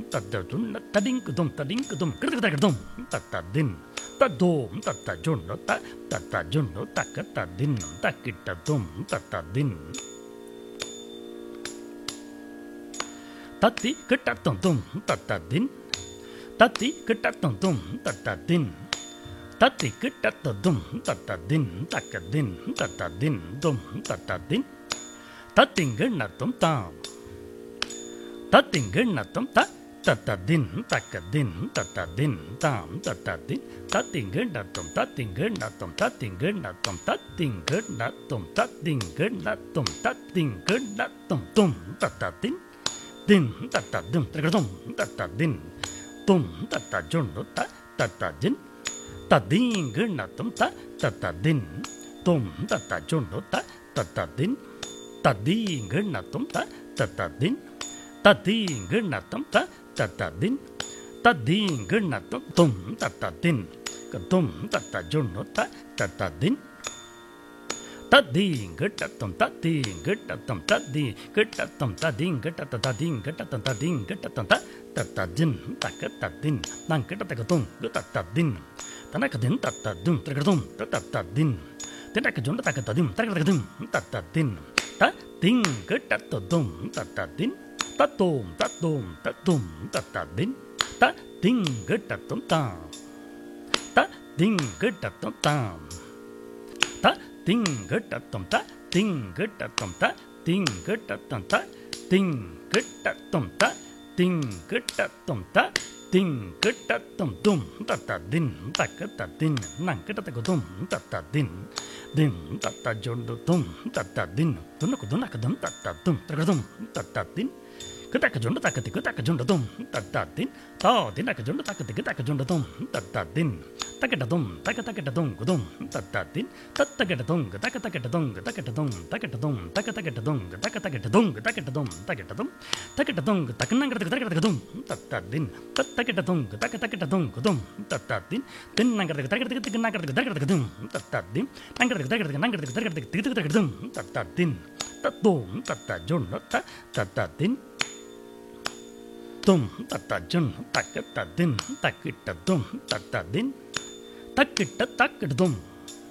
tadadun tadinkudum tadinkudum krdkdum tatadin tadum tatadjunno tatadjunno takatadin takitadum tatadin tati kitatum tatadin tati kitatum tatadin tati kitatum tatadin takadin tatadin dum tatadin tatingernatum tam tatingernatum tatadin takadin tatadin tam tatadin tatingernatum tatingernatum tatingernatum tatingernatum tatingernatum tatingernatum tum tatadin din tatadum takadum tatadin tum tatadjunno tatadin tatingernatum tatadin tum tatadjunno tatadin tatingernatum tatadin tatingernatum tatadin tatingernatum tum tatadin tum tatadjunno tatadin tatingernatum tatingernatum tatingernatum tatingernatum tatingernatum tatadin takatadin tankatakatum tatadin tanakadin tatadum takadum tatadin tinakajunno takatadin takatadin tatadin tatingernatum tatadin tatum tatum tatum tatadin tatingernatum tam tatingernatum tam tatingernatum tatingernatum tatingernatum tatingernatum tatingernatum tatingernatum tum tatadin takatadin nankatakatum tatadin din tatadjunno tum tatadin tunakudunakadum tatadum takadum tatadin ketakajunno takati ketakajunno tum tatadin tadinakajunno takati ketakajunno tum tatadin takadum takatakatum kudum tatadin tatakadum takatakatum takatadum takatadum takatakatum takatakatum takatadum takatadum takatadum takanangadakadakadum tatadin tatakadum takatakatum kudum tatadin tinangadakadakadakadakadum tatadin nangadakadakadakadakadum tatadin tatum tatadjunno tatadin tum tatadjunno takatadin takitadum tatadin takitadum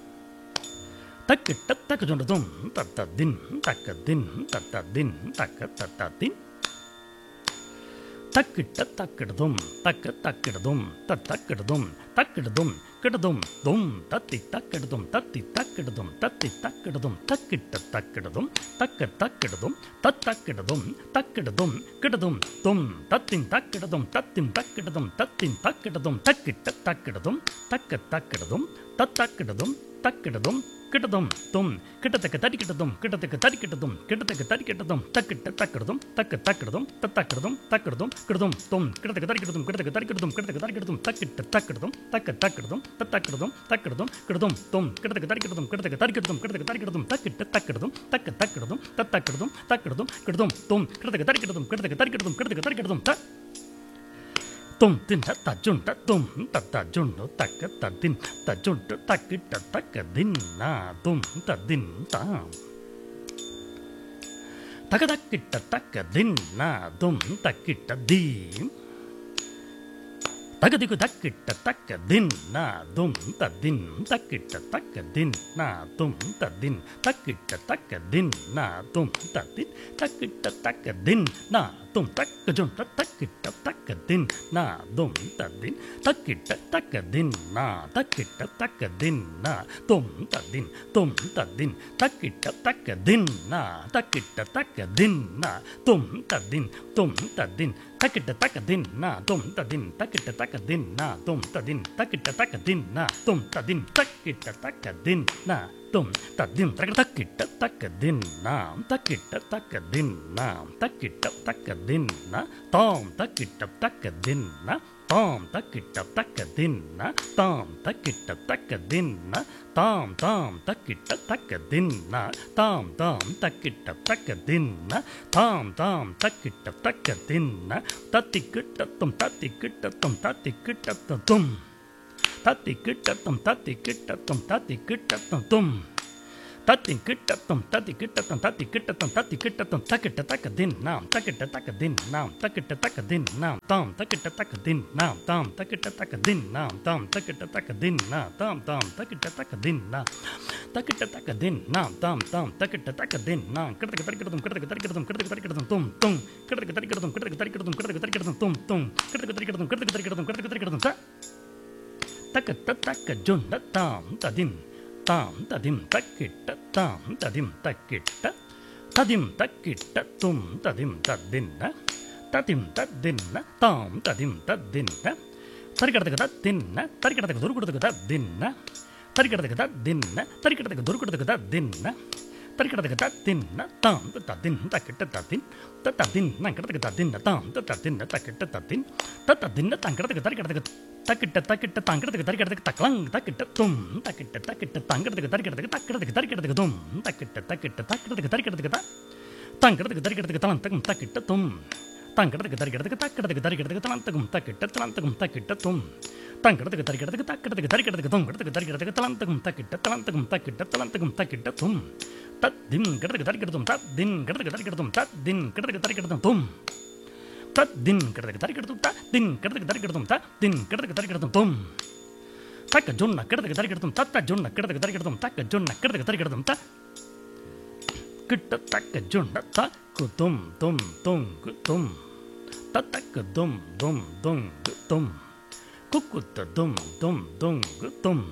takitadum tatadin takadin tatadin takatadin takitadum takatadum tatakadum takadum kadum dum tatikadum tatikadum tatikadum takitadum takatadum tatakadum takadum kadum dum tatintakadum tatintakadum tatintakadum takitadum takatadum tatakadum takadum kadum dum kidatakadikadum kidatakadikadum kidatakadikadum takitadum takatadum tatakadum takadum kadum dum kidatakadikadum kidatakadikadum kidatakadikadum takitadum takatadum tatakadum takadum kadum dum kidatakadikadum kidatakadikadum kidatakadikadum takitadum takatadum tatakadum takadum kadum dum kidatakadikadum kidatakadikadum kidatakadikadum tum tin tatadjun tatum tatadjunno takatadin tadjunno takitadakadin na tum tadin tam takadakitadakadin na tum takitadim takadiku takitadakadin na tum tadin takitadakadin na tum tadin takitadakadin na tum tadin takitadakadin na tum takajun takitadakadin na tum tadin takitadakadin na takitadakadin na tum tadin takitadakadin na takitadakadin na tum tadin takitadakadin na tum tadin takitadakadin na tum tadin takitadakadin na tum tadin takitadakadin na tum tadin takitadakadin na takitadakadin na takitadakadin na tom takitadakadin na tom takitadakadin na tom takitadakadin na tom takitadakadin na tom takitadakadin na tom takitadakadin na tatikitatum tatikitatum tatikitatum tatikitatum tatikitatum tatikitatum தத்தி கிட்டத்தும் தத்தி கிட்டத்தும் தத்தி கிட்டத்தும் தத்தி கிட்டத்தும் தக்கிட்ட தக்க தின் நாம் தக்கிட்ட தக்க தின் நாம் தக்கிட்ட தக்க தின் நாம் தாம் தக்கிட்ட தக்க தின் நாம் தாம் தக்கிட்ட தக்க தின் நாம் தாம் தக்கிட்ட தக்க தின் நாம் தாம் தாம் தக்கிட்ட தக்க தின் நாம் தக்கிட்ட தக்க தின் நாம் தாம் தாம் தக்கிட்ட தக்க தின் நாம் கிடக்கு தரிக்கிறதும் கிடக்கு தரிக்கிறதும் கிடக்கு தரிக்கிறதும் தும் தும் கிடக்கு தரிக்கிறதும் கிடக்கு தரிக்கிறதும் கிடக்கு தரிக்கிறதும் தும் தும் கிடக்கு தரிக்கிறதும் கிடக்கு தரிக்கிறதும் கிடக்கு தரிக்கிறதும் தக்க தக்க ஜொண்ட தாம் ததின் தாம் ததிம் தக்கிட்ட தாம் ததிம் தக்கிட்ட ததிம் தக்கிட்ட தும் ததிம் தத்தின்ன ததிம் தத்தின்ன தாம் ததிம் தத்தின்ன தரிக்கிறதுக்கு தத்தின்ன தரிக்கிறதுக்கு துருக்குறதுக்கு தத்தின்ன தரிக்கிறதுக்கு தத்தின்ன தரிக்கிறதுக்கு துருக்குறதுக்கு தத்தின்ன தரிக்கிறதுக்கு தத்தின்ன தாம் தத்தின் தக்கிட்ட தத்தின் தத்தின் நங்கிறதுக்கு தத்தின்ன தாம் தத்தின்ன தக்கிட்ட தத்தின் தத்தின்ன தங்கிறதுக்கு தரிக்கிறதுக்கு தக்கிட்ட தக்கிட்ட தங்கிறதுக்கு தரிக்கிறதுக்கு தக்கலங் தக்கிட்ட தும் தக்கிட்ட தக்கிட்ட தங்கிறதுக்கு தரிக்கிறதுக்கு தக்கிறதுக்கு தரிக்கிறதுக்கு தும் தக்கிட்ட தக்கிட்ட தக்கிறதுக்கு தரிக்கிறதுக்கு தங்கிறதுக்கு தரிக்கிறதுக்கு தலம் தகும் தக்கிட்ட தும் தங்கிறதுக்கு தரிக்கிறதுக்கு தக்கிறதுக்கு தரிக்கிறதுக்கு தலம் தகும் தக்கிட்ட தலம் தகும் தக்கிட்ட தும் தங்கிறதுக்கு தரிக்கிறதுக்கு தக்கிறதுக்கு தரிக்கிறதுக்கு தொங்கிறதுக்கு தரிக்கிறதுக்கு தலம் தகும் தக்கிட்ட தலம் தகும் தக்கிட்ட தலம் தகும் தக்கிட்ட தும் தத்தின் கிடதுக்கு தரிக்கிறதும் தத்தின் கிடதுக்கு தரிக்கிறதும் தத்தின் கிடதுக்கு தரிக்கிறதும் தும் தத்தின் கிடதுக்கு தரிக்கிறதும் தத்தின் கிடதுக்கு தரிக்கிறதும் தத்தின் கிடதுக்கு தரிக்கிறதும் தும் தக்க ஜொன்ன கிடதுக்கு தரிக்கிறதும் தத்த ஜொன்ன கிடதுக்கு தரிக்கிறதும் தக்க ஜொன்ன கிடதுக்கு தரிக்கிறதும் த கிட்ட தக்க ஜொன்ன தக்கு தும் தும் தொங்கு தும் தத்தக்கு தும் தும் தொங்கு தும் குக்குத்த தும் தும் தொங்கு தும்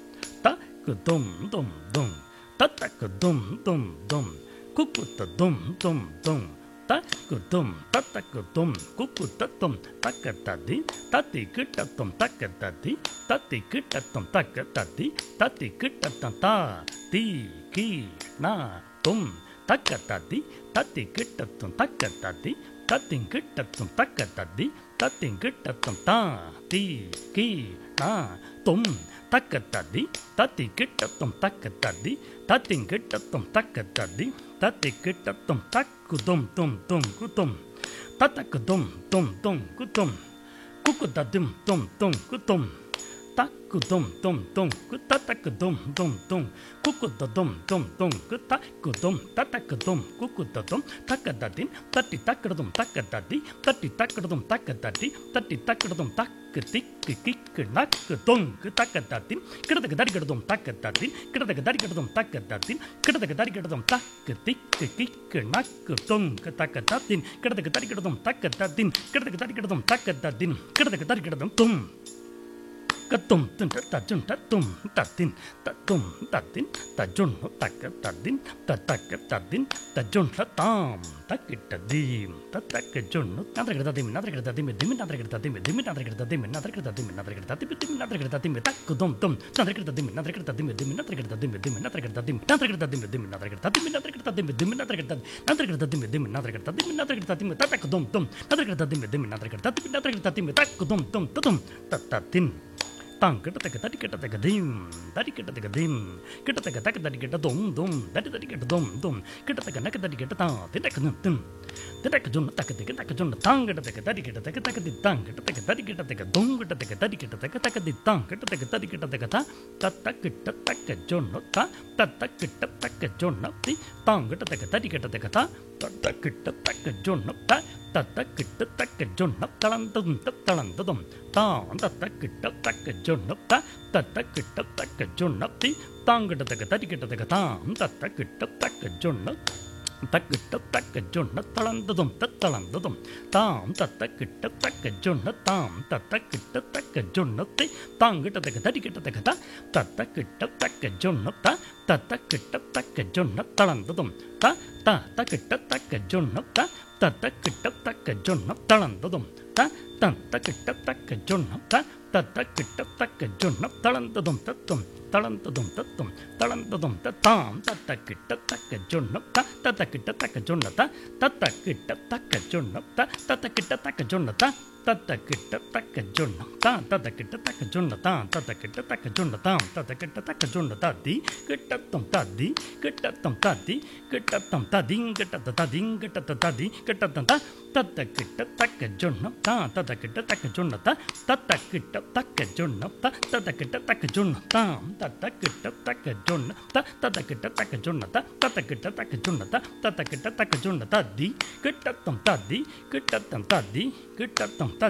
தக்கு தும் தும் தும் தத்தக்கு தும் தும் தும் குக்குத்த தும் தும் தும் தக்கு தும் தத்தக்கு தும் குக்குத்த தும் தக்க தத்தி தத்தி கிட்டத்தும் தக்க தத்தி தத்தி கிட்டத்தும் தக்க தத்தி தத்தி கிட்டத்தும் தா தீ கீ நா தும் தக்க தத்தி தத்தி கிட்டத்தும் தக்க தத்தி தத்தின் கிட்டத்தும் தக்க தத்தி தத்தின் கிட்டத்தும் தா தீ கீ நா தும் தக்க தத்தி தத்தி கிட்டத்தும் தக்க தத்தி தத்தின் கிட்டத்தும் தக்க தத்தி தத்தி கிட்டத்தும் தக்கு தும் தும் தும் குத்தும் தத்தக்கு தும் தும் தும் குத்தும் குக்கு தத்தும் தும் தும் குத்தும் தக்கு தும் தும் தும் குத்தக்கு தும் தும் தும் குக்கு தும் தும் தும் குத்தக்கு தும் தத்தக்கு தும் குக்கு தும் தக்க தத்தின் தட்டி தக்கிறதும் தக்க தட்டி தட்டி தக்கிறதும் தக்க தட்டி தட்டி தக்கிறதும் தக்கு திக்கு கிக்கு நக்கு தொங்கு தக்க தத்தின் கிடதுக்கு தரிக்கிறதும் தக்க தத்தின் கிடதுக்கு தரிக்கிறதும் தக்க தத்தின் கிடதுக்கு தரிக்கிறதும் தக்கு திக்கு கிக்கு நக்கு தொங்கு தக்க தத்தின் கிடதுக்கு தரிக்கிறதும் தக்க தத்தின் கிடதுக்கு தரிக்கிறதும் தக்க தத்தின் கிடதுக்கு தரிக்கிறதும் தும் கத்தும் தஜுன் தத்தும் தத்தின் தத்தும் தத்தின் தஜுன் தக்க தத்தின் தத்தக்க தத்தின் தஜுன் தாம் தக்கிட்ட தீம் தத்தக்க ஜுன்னு நதர்கிற தத்திம் நதர்கிற தத்திம் திமி நதர்கிற தத்திம் திமி நதர்கிற தத்திம் நதர்கிற தத்திம் நதர்கிற தத்திம் திமி நதர்கிற தத்திம் தக்கு தும் தும் நதர்கிற தத்திம் நதர்கிற தத்திம் திமி நதர்கிற தத்திம் திமி நதர்கிற தத்திம் நதர்கிற தத்திம் திமி நதர்கிற தத்திம் நதர்கிற தத்திம் திமி நதர்கிற தத்திம் நதர்கிற தத்திம் திமி நதர்கிற தத்திம் நதர்கிற தத்திம் தத்தக்கு தும் தும் நதர்கிற தத்திம் திமி நதர்கிற தத்திம் நதர்கிற தத்திம் தக்கு தும் தும் தத்தும் தத்தத்தின் தாங் கிட்டத்தக்க தட்டி கிட்டத்தக்க தீம் தட்டி கிட்டத்தக்க தீம் கிட்டத்தக்க தக்க தட்டி கிட்ட தும் தும் தட்டி தட்டி கிட்ட தும் தும் கிட்டத்தக்க நக்க தட்டி கிட்ட தான் திட்டக்கு திம் திட்டக்கு ஜொன்னு தக்க திக்க தக்க ஜொன்னு தாங் கிட்டத்தக்க தட்டி கிட்டத்தக்க தக்க தி தாங் கிட்டத்தக்க தட்டி கிட்டத்தக்க தும் கிட்டத்தக்க தட்டி கிட்டத்தக்க தக்க தி தாங் கிட்டத்தக்க தட்டி கிட்டத்தக்க தா தத்த கிட்டத்தக்க ஜொன்னு தா தத்த கிட்டத்தக்க ஜொன்னு தி தாங் கிட்டத்தக்க தட்டி கிட்டத்தக்க தா தத்த கிட்டத்தக்க ஜொன்னு தா தத்த கிட்டத்தக்க ஜொன்னு தளந்ததும் தளந்ததும் தான் தத்த கிட்டத்தக்க ஜொன்னு தா தத்த கிட்டத்தக்க ஜொன்னு தி தாங் கிட்டத்தக்க தட்டி கிட்டத்தக்க தாம் தத்த கிட்டத்தக்க ஜொன்னு தக்கிட்ட தக்க ஜொன்ன தளந்ததும் தளந்ததும் தாம் தத்த கிட்ட தக்க ஜொன்ன தாம் தத்த கிட்ட தக்க ஜொன்னத்தை தாங்கிட்டத்தக்க தடிக்கிட்டத்தக்க தா தத்த கிட்ட தக்க ஜொன்னத்தா தத்த கிட்ட தக்க ஜொன்ன தளந்ததும் தா தா தக்கிட்ட தக்க ஜொன்னத்தா தத்த கிட்ட தக்க ஜொன்ன தளந்ததும் தா தத்த கிட்ட தக்க ஜொன்னத்தா தத்த கிட்ட தக்க ஜொன்ன தளந்ததும் தத்தும் தளந்ததும் தத்தும் தளந்ததும் தத்தாம் தத்த கிட்ட தக்க ஜொன்னத்தா தத்த கிட்ட தக்க ஜொன்னத்தா தத்த கிட்ட தக்க ஜொன்னத்தா தத்த கிட்ட தக்க ஜொன்னத்தா தத்த கிட்ட தக்க ஜொன்னத்தா தத்த கிட்ட தக்க ஜொன்னத்தா தத்த கிட்ட தக்க ஜொன்னத்தா தத்த கிட்ட தக்க ஜொன்னத்தா தி கிட்டத்தம் ததி கிட்டத்தம் ததி கிட்டத்தம் ததிங் கிட்டத்த ததிங் கிட்டத்த ததி கிட்டத்தம் தா தத்த கிட்ட தக்க ஜொன்னத்தா தத்த கிட்ட தக்க ஜொன்னத்தா தத்த கிட்ட தக்க ஜொன்னத்தா தத்த கிட்ட தக்க ஜொன்னத்தா தத்த கிட்ட தக்க ஜொன்ன தத்த கிட்ட தக்க ஜொன்ன தத்த கிட்ட தக்க ஜொன்ன தத்த கிட்ட தக்க ஜொன்ன தத்தி கிட்டத்தம் தத்தி கிட்டத்தம் தத்தி கிட்டத்தம்